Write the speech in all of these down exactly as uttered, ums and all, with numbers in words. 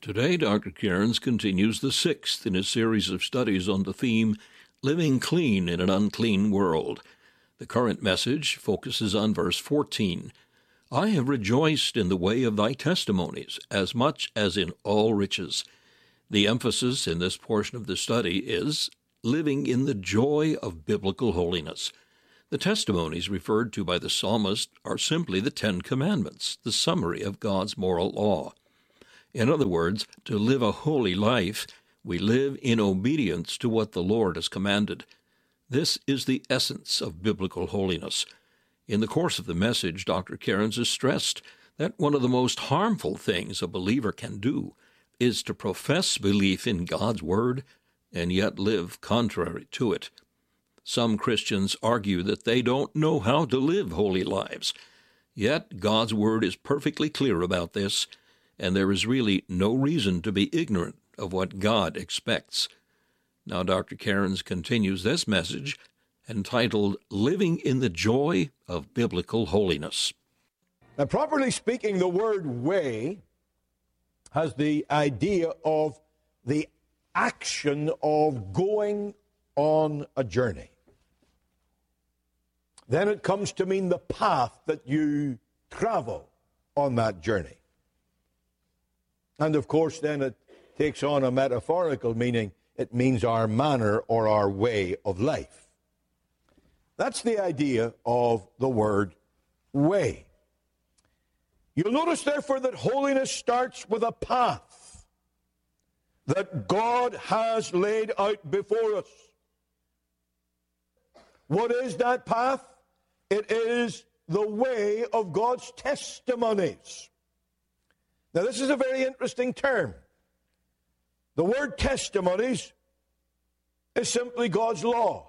Today, Doctor Cairns continues the sixth in his series of studies on the theme, Living Clean in an Unclean World. The current message focuses on verse fourteen. I have rejoiced in the way of thy testimonies, as much as in all riches. The emphasis in this portion of the study is living in the joy of biblical holiness. The testimonies referred to by the psalmist are simply the Ten Commandments, the summary of God's moral law. In other words, to live a holy life, we live in obedience to what the Lord has commanded. This is the essence of biblical holiness. In the course of the message, Doctor Cairns has stressed that one of the most harmful things a believer can do is to profess belief in God's Word and yet live contrary to it. Some Christians argue that they don't know how to live holy lives. Yet God's Word is perfectly clear about this, and there is really no reason to be ignorant of what God expects. Now Doctor Cairns continues this message, entitled, Living in the Joy of Biblical Holiness. Now, properly speaking, the word way has the idea of the action of going on a journey. Then it comes to mean the path that you travel on that journey. And of course, then it takes on a metaphorical meaning. It means our manner or our way of life. That's the idea of the word way. You'll notice, therefore, that holiness starts with a path that God has laid out before us. What is that path? It is the way of God's testimonies. Now, this is a very interesting term. The word testimonies is simply God's law.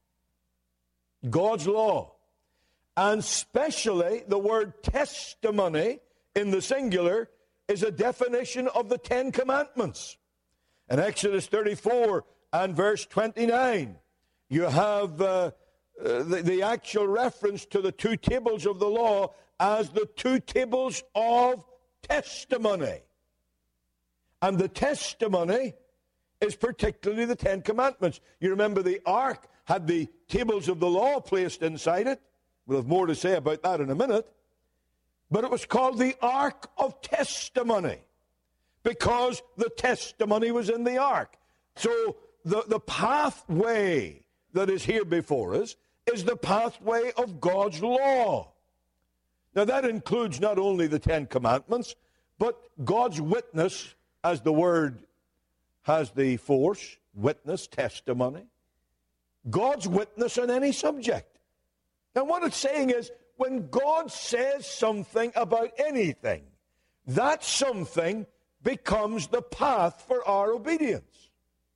God's law. And especially the word testimony in the singular is a definition of the Ten Commandments. In Exodus thirty-four and verse twenty-nine, you have uh, uh, the, the actual reference to the two tables of the law as the two tables of testimony. And the testimony is particularly the Ten Commandments. You remember the ark had the tables of the law placed inside it. We'll have more to say about that in a minute. But it was called the Ark of Testimony because the testimony was in the ark. So the, the pathway that is here before us is the pathway of God's law. Now, that includes not only the Ten Commandments, but God's witness, as the word has the force, witness, testimony. God's witness on any subject. Now, what it's saying is, when God says something about anything, that something becomes the path for our obedience.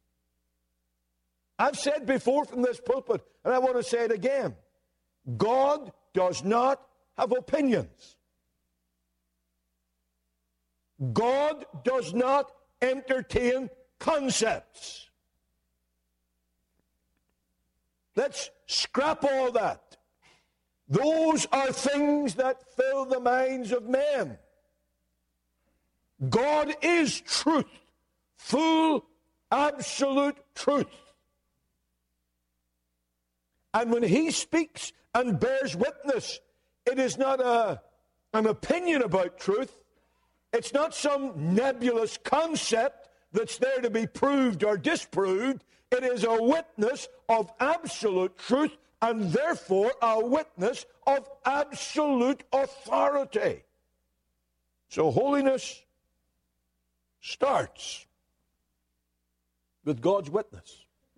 I've said before from this pulpit, and I want to say it again, God does not have opinions. God does not entertain concepts. Let's scrap all that. Those are things that fill the minds of men. God is truth, full, absolute truth. And when he speaks and bears witness, it is not a, an opinion about truth. It's not some nebulous concept that's there to be proved or disproved. It is a witness of absolute truth and therefore a witness of absolute authority. So holiness starts with God's witness.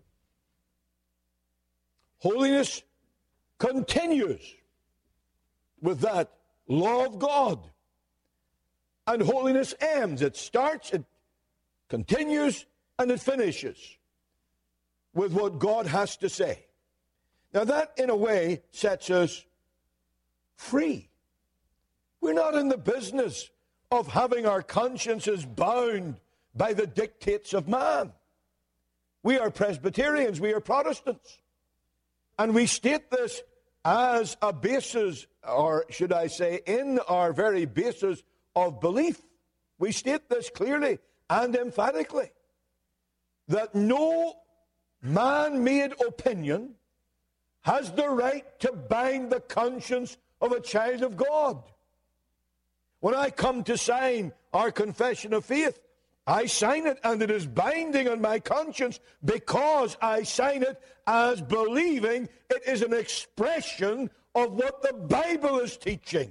Holiness continues with that law of God. And holiness ends. It starts, it continues, and it finishes with what God has to say. Now that, in a way, sets us free. We're not in the business of having our consciences bound by the dictates of man. We are Presbyterians, we are Protestants. And we state this as a basis, or should I say, in our very basis of belief. We state this clearly and emphatically that no man-made opinion has the right to bind the conscience of a child of God. When I come to sign our confession of faith, I sign it and it is binding on my conscience because I sign it as believing it is an expression of what the Bible is teaching.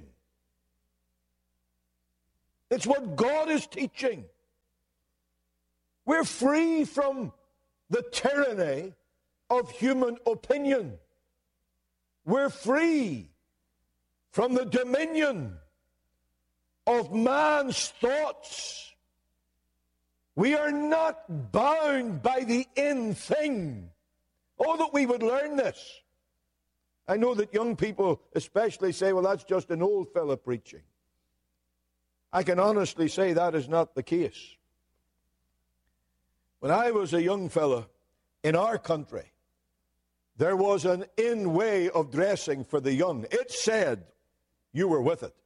It's what God is teaching. We're free from the tyranny of human opinion. We're free from the dominion of man's thoughts. We are not bound by the in thing. Oh, that we would learn this. I know that young people especially say, well, that's just an old fella preaching. I can honestly say that is not the case. When I was a young fella in our country, there was an in way of dressing for the young. It said you were with it.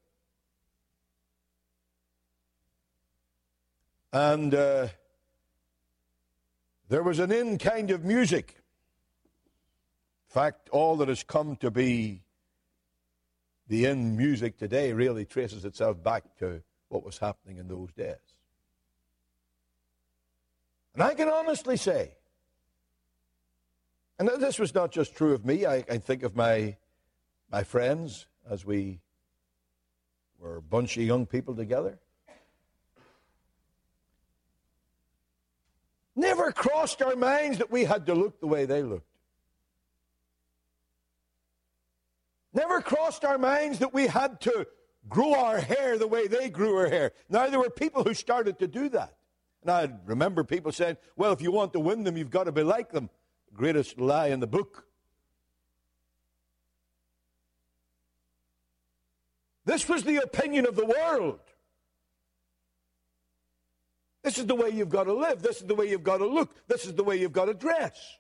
And uh, there was an in kind of music. In fact, all that has come to be the in music today really traces itself back to what was happening in those days. And I can honestly say, and this was not just true of me, I, I think of my, my friends as we were a bunch of young people together. Never crossed our minds that we had to look the way they looked. Never crossed our minds that we had to grow our hair the way they grew our hair. Now, there were people who started to do that. And I remember people saying, well, if you want to win them, you've got to be like them. The greatest lie in the book. This was the opinion of the world. This is the way you've got to live. This is the way you've got to look. This is the way you've got to dress.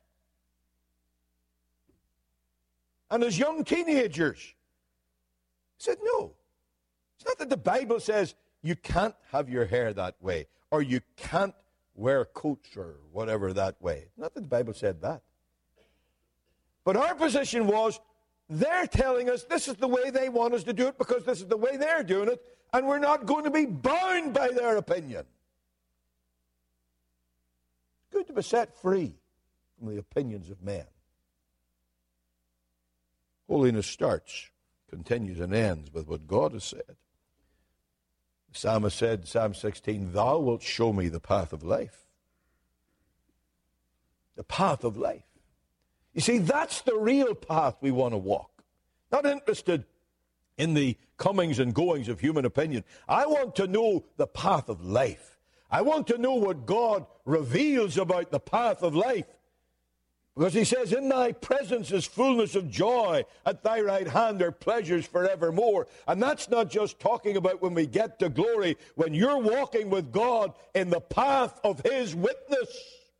And as young teenagers, I said, no. It's not that the Bible says you can't have your hair that way, or you can't wear coats or whatever that way. Not that the Bible said that. But our position was, they're telling us this is the way they want us to do it because this is the way they're doing it, and we're not going to be bound by their opinion. Good to be set free from the opinions of men. Holiness starts, continues, and ends with what God has said. The psalmist said, Psalm sixteen, thou wilt show me the path of life. The path of life. You see, that's the real path we want to walk. Not interested in the comings and goings of human opinion. I want to know the path of life. I want to know what God reveals about the path of life. Because he says, in thy presence is fullness of joy. At thy right hand are pleasures forevermore. And that's not just talking about when we get to glory. When you're walking with God in the path of his witness,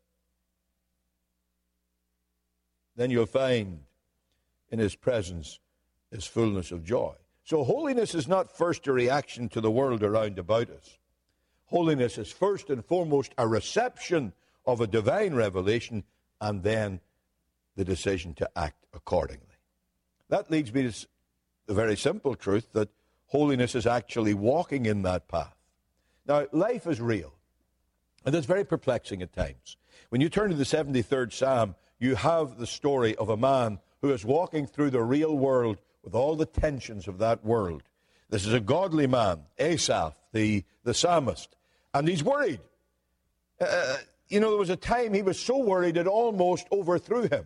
then you'll find in his presence is fullness of joy. So holiness is not first a reaction to the world around about us. Holiness is first and foremost a reception of a divine revelation and then the decision to act accordingly. That leads me to the very simple truth that holiness is actually walking in that path. Now, life is real, and it's very perplexing at times. When you turn to the seventy-third Psalm, you have the story of a man who is walking through the real world with all the tensions of that world. This is a godly man, Asaph, the, the psalmist, and he's worried. Uh, you know, there was a time he was so worried it almost overthrew him.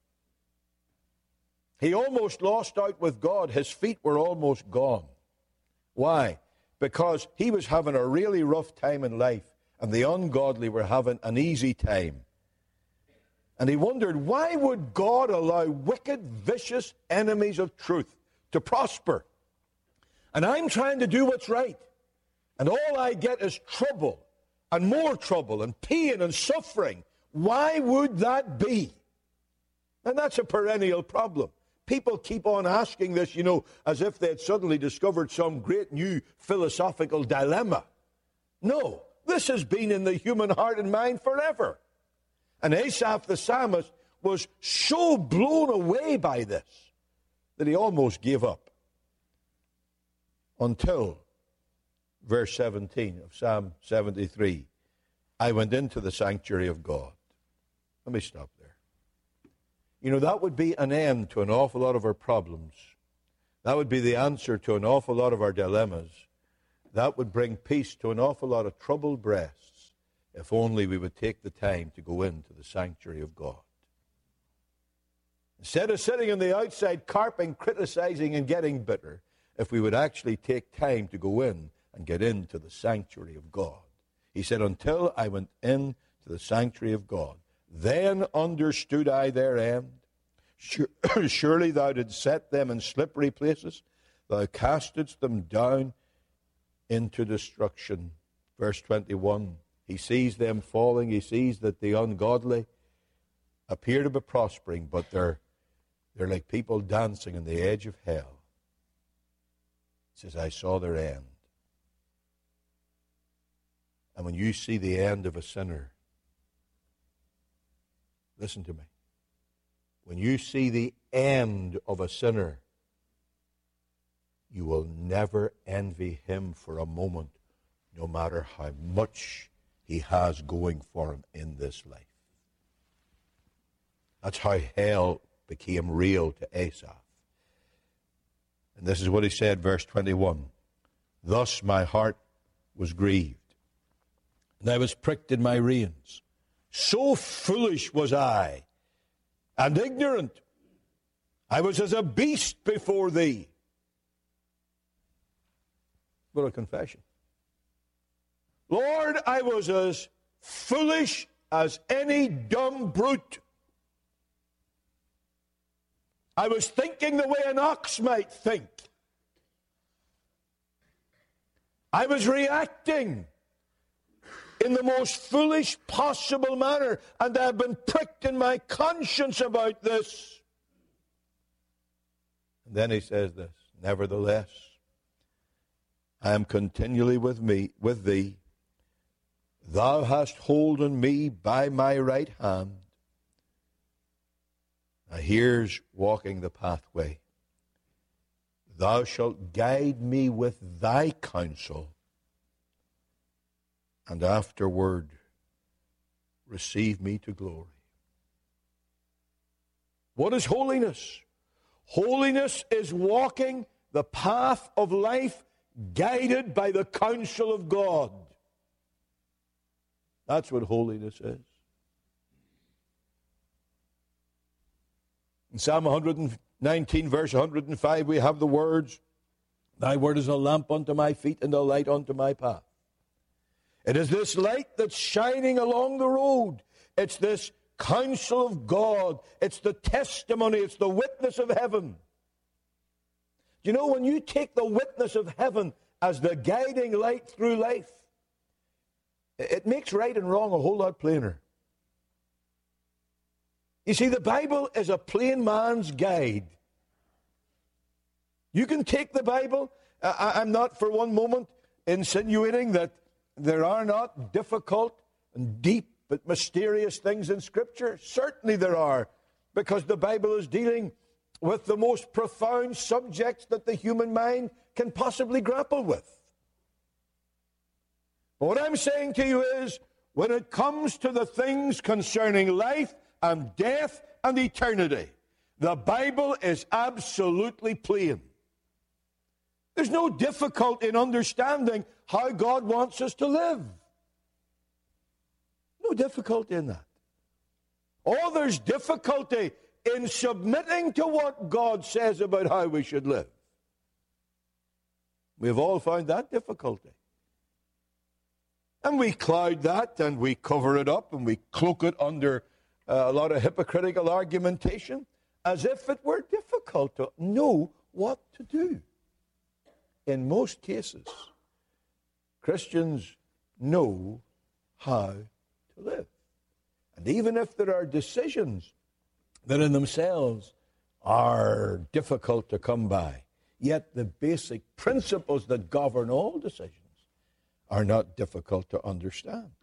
He almost lost out with God. His feet were almost gone. Why? Because he was having a really rough time in life, and the ungodly were having an easy time. And he wondered, why would God allow wicked, vicious enemies of truth to prosper? And I'm trying to do what's right. And all I get is trouble, and more trouble, and pain, and suffering. Why would that be? And that's a perennial problem. People keep on asking this, you know, as if they had suddenly discovered some great new philosophical dilemma. No, This has been in the human heart and mind forever. And Asaph the psalmist was so blown away by this that he almost gave up. Until verse seventeen of Psalm seventy-three, I went into the sanctuary of God. Let me stop there. You know, that would be an end to an awful lot of our problems. That would be the answer to an awful lot of our dilemmas. That would bring peace to an awful lot of troubled breasts if only we would take the time to go into the sanctuary of God. Instead of sitting on the outside carping, criticizing, and getting bitter, if we would actually take time to go in and get into the sanctuary of God. He said, until I went in to the sanctuary of God, then understood I their end. Surely thou didst set them in slippery places. Thou castedst them down into destruction. Verse twenty-one, he sees them falling. He sees that the ungodly appear to be prospering, but they're, they're like people dancing on the edge of hell. He says, I saw their end. And when you see the end of a sinner, listen to me. When you see the end of a sinner, you will never envy him for a moment, no matter how much he has going for him in this life. That's how hell became real to Asaph. And this is what he said, verse twenty-one. Thus my heart was grieved, and I was pricked in my reins. So foolish was I, and ignorant. I was as a beast before thee. What a confession. Lord, I was as foolish as any dumb brute. I was thinking the way an ox might think. I was reacting in the most foolish possible manner, and I've been pricked in my conscience about this. And then he says this, nevertheless, I am continually with me, with thee. Thou hast holden me by my right hand. Now here's walking the pathway. Thou shalt guide me with thy counsel, and afterward receive me to glory. What is holiness? Holiness is walking the path of life guided by the counsel of God. That's what holiness is. In Psalm one nineteen, verse one hundred five, we have the words, thy word is a lamp unto my feet and a light unto my path. It is this light that's shining along the road. It's this counsel of God. It's the testimony. It's the witness of heaven. You know, when you take the witness of heaven as the guiding light through life, it makes right and wrong a whole lot plainer. You see, the Bible is a plain man's guide. You can take the Bible. I, I'm not for one moment insinuating that there are not difficult and deep but mysterious things in Scripture. Certainly there are, because the Bible is dealing with the most profound subjects that the human mind can possibly grapple with. But what I'm saying to you is, when it comes to the things concerning life and death and eternity, the Bible is absolutely plain. There's no difficulty in understanding how God wants us to live. No difficulty in that. Oh, there's difficulty in submitting to what God says about how we should live. We've all found that difficulty. And we cloud that, and we cover it up, and we cloak it under uh, a lot of hypocritical argumentation, as if it were difficult to know what to do. In most cases, Christians know how to live. And even if there are decisions that in themselves are difficult to come by, yet the basic principles that govern all decisions are not difficult to understand.